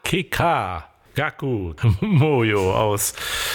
Kika Gaku Moyo aus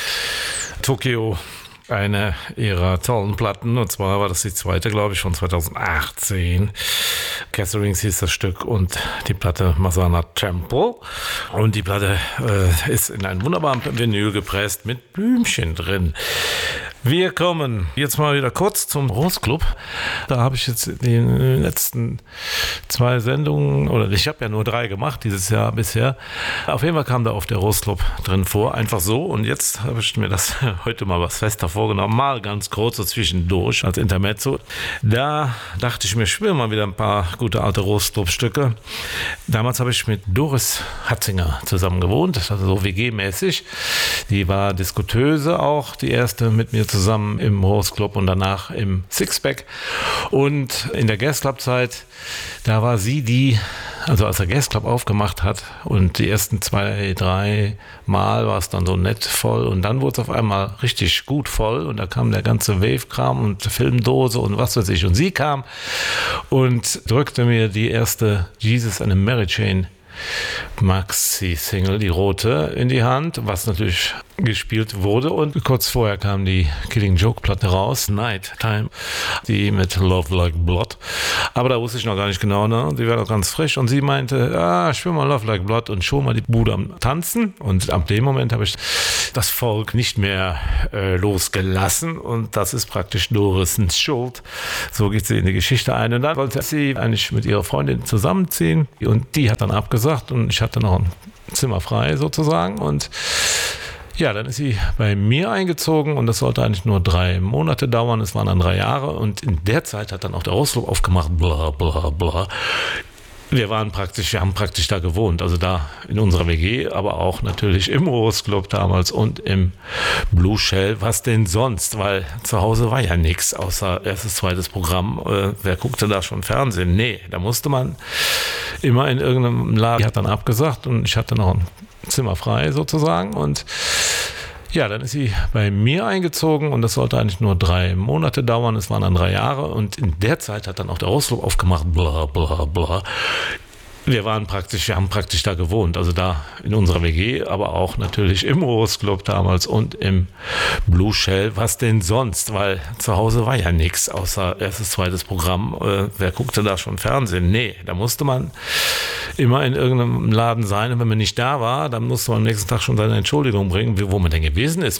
Tokio. Eine ihrer tollen Platten, und zwar war das die zweite, glaube ich, von 2018. Catherine hieß das Stück und die Platte Masana Temple. Und die Platte ist in einen wunderbaren Vinyl gepresst mit Blümchen drin. Wir kommen jetzt mal wieder kurz zum Rose Club. Da habe ich jetzt die letzten 2 Sendungen, oder ich habe ja nur 3 gemacht dieses Jahr bisher. Auf jeden Fall kam da auf der Rose Club drin vor, einfach so. Und jetzt habe ich mir das heute mal was fester vorgenommen, mal ganz kurz so zwischendurch als Intermezzo. Da dachte ich mir, ich spiele mal wieder ein paar gute alte Rose Club Stücke. Damals habe ich mit Doris Hatzinger zusammen gewohnt, also so WG-mäßig. Die war Diskutöse auch, die erste mit mir zusammen im Rose Club und danach im Sixpack. Und in der Gas Club Zeit, da war sie die, also als der Gas Club aufgemacht hat und die ersten 2, 3 Mal war es dann so nett voll und dann wurde es auf einmal richtig gut voll und da kam der ganze Wave-Kram und Filmdose und was weiß ich. Und sie kam und drückte mir die erste Jesus and a Mary Chain Maxi-Single, die rote, in die Hand, was natürlich gespielt wurde. Und kurz vorher kam die Killing Joke-Platte raus, Night Time, die mit Love Like Blood. Aber da wusste ich noch gar nicht genau, ne? Die war noch ganz frisch. Und sie meinte, ich will mal Love Like Blood und schon mal die Bude am Tanzen. Und ab dem Moment habe ich das Volk nicht mehr losgelassen. Und das ist praktisch Dorisens Schuld. So geht sie in die Geschichte ein. Und dann wollte sie eigentlich mit ihrer Freundin zusammenziehen. Und die hat dann abgesagt. Und ich hatte noch ein Zimmer frei sozusagen. Und ja, dann ist sie bei mir eingezogen und das sollte eigentlich nur 3 Monate dauern. Es waren dann 3 Jahre und in der Zeit hat dann auch der Rose Club aufgemacht, bla bla bla. Wir haben praktisch da gewohnt, also da in unserer WG, aber auch natürlich im Rose Club damals und im Blue Shell. Was denn sonst? Weil zu Hause war ja nichts, außer erstes, zweites Programm. Wer guckte da schon Fernsehen? Nee, da musste man immer in irgendeinem Laden. Die hat dann abgesagt und ich hatte noch ein Zimmer frei sozusagen und ja, dann ist sie bei mir eingezogen und das sollte eigentlich nur 3 Monate dauern. Es waren dann 3 Jahre und in der Zeit hat dann auch der Rose Club aufgemacht, bla bla bla. Wir haben praktisch da gewohnt, also da in unserer WG, aber auch natürlich im Rose Club damals und im Blue Shell. Was denn sonst? Weil zu Hause war ja nichts, außer erstes, zweites Programm. Wer guckte da schon Fernsehen? Nee, da musste man immer in irgendeinem Laden sein und wenn man nicht da war, dann musste man am nächsten Tag schon seine Entschuldigung bringen, wo man denn gewesen ist.